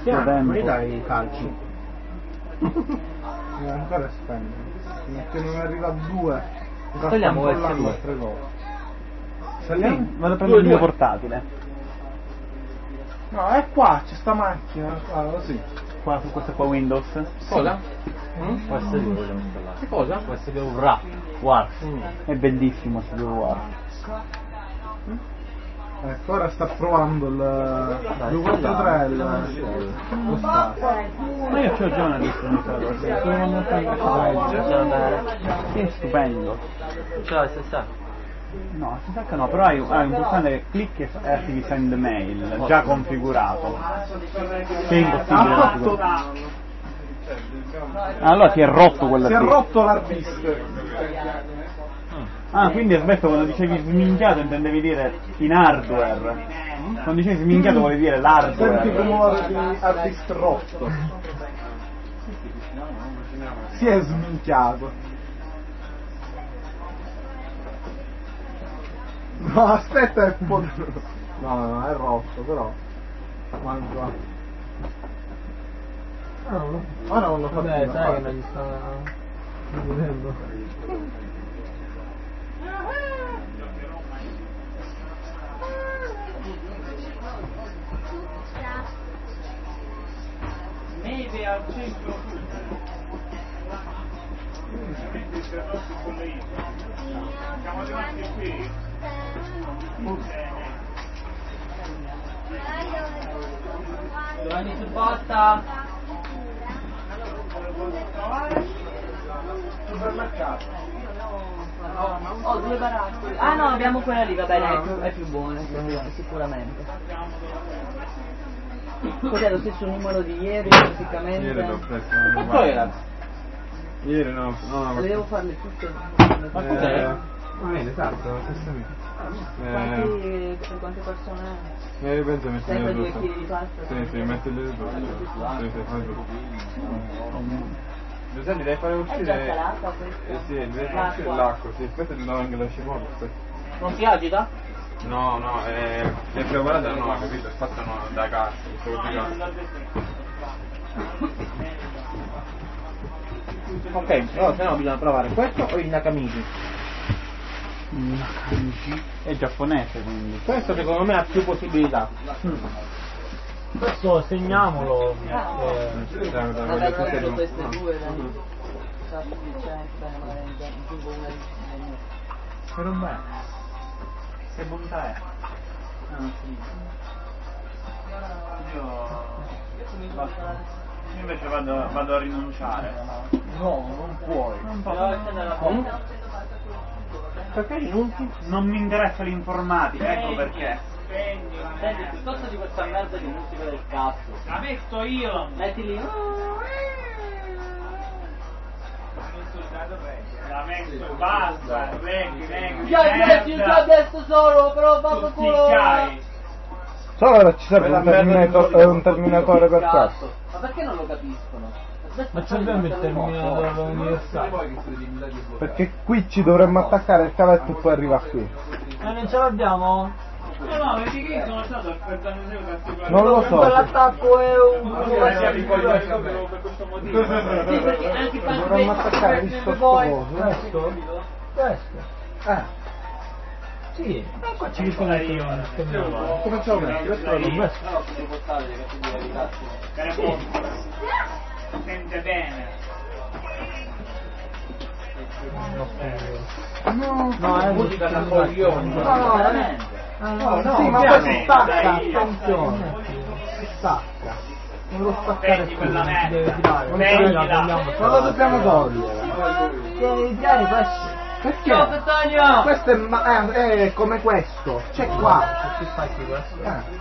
mi dai i calci. Devo ancora spendere. Perché non arriva a 2. Togliamo altre cose. Saliamo? Vado a prendere il mio portatile. No, è qua, c'è sta macchina. Ah, così. Qua, su questa qua Windows. Cosa? Questo io voglio installare. Che cosa? Questo è un RAR. War. È bellissimo questo War. Ecco, ora sta provando il 243 lo sta. Ma io c'ho già una lista di cose. Sono molto interessante. Che è stupendo. Ce l'hai SSH? No, SSH no, però hai un pulsante che clicchi e attivi send mail già configurato. Che è impossibile da configurare. Allora ti è rotto quella Si è rotto l'hard disk. Ah, quindi aspetta, quando dicevi sminchiato intendevi dire in hardware. Quando dicevi sminchiato volevi dire l'hardware. Senti rumore di hard disk rotto. Si è sminchiato. No, aspetta, è un po'. No, è rotto, però. Manco. Ora non lo fa più. Sai che non gli sta vedendo. Maybe al centro siamo arrivati qui. Giovanni si botta. Ho 2 barattoli. Ah no, abbiamo quella lì, va bene, è più buona, sicuramente. Cos'è lo stesso numero di ieri praticamente? Ieri l'ho preso. Quanto era? Ieri no. Le devo farle tutte. Ma cos'è? Va bene, esatto, la stessa mia. Per quante persone è? Io penso metti Sempre le 2 tutto. kg di pasta? Sì, metti le tutto. Sì, fai tutto. Giuseppe, devi fare È già uscire. salata questa? Sì, devi fare uscire l'acqua, sì, aspetta di dare anche la cipolla. Non si agita? No, è preparata no, capito? È fatta da cassa, questo di cassa. Ok, allora se no bisogna provare questo o il Nakamichi. Nakamichi è giapponese quindi. Questo secondo me ha più possibilità. Questo segniamolo. Vabbè, però queste 2 sappi che c'è bene, magari aggiungo una di Però beh, che bontà è? Io invece vado a rinunciare. No, non puoi. Perché rinunci? Non mi interessa l'informatica, ecco perché. Senti, piuttosto di questa merda di musica del cazzo. La metto io. Metti lì. La metto, basta, reggi, Metti il adesso solo, però vado tutti i chiai. Solo ci serve un terminatore per questo. Ma perché non lo capiscono? Ma ci abbiamo il terminatore all'università. Perché qui ci dovremmo attaccare il cavetto e poi arriva qui. Non ce l'abbiamo? No, perché io sono stato aspettando sempre questi Non lo so. L'attacco è un... per questo motivo. Sì, perché anche Dovremmo attaccare visto coso. Questo? Questo? Sì, qua ci ricordo io. Come ce l'ho messo? Questo l'ho messo. Sente bene. No, è musica da coglione. No, veramente. no, sì, ma poi si stacca, attenzione. Si stacca. Non lo staccare Prendi quella qui. merda. Non Prendila. lo dobbiamo togliere. Tieni questo. Perché? Ciao Petagna! Questo è come questo. C'è qua. Ci spacchi questo?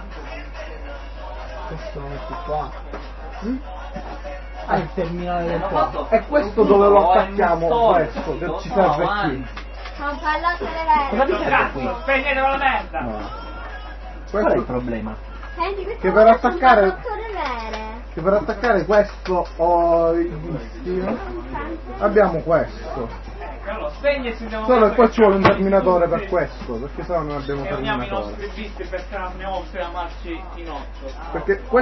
Questo lo metti qua. Ah, il terminale del qua. E questo dove lo attacchiamo? Questo che ci serve qui. Non fallo tenere. Cazzo, spegnete quella merda. Qual è il problema? Senti, questo Che per attaccare- sono vere. Che per attaccare questo o il dischi abbiamo questo. Allora, spegni e si devono Solo che poi ci vuole un terminatore per questo, perché sennò non abbiamo e uniamo i terminatore. nostri visti per non ne offriamo amarci in 8. Perché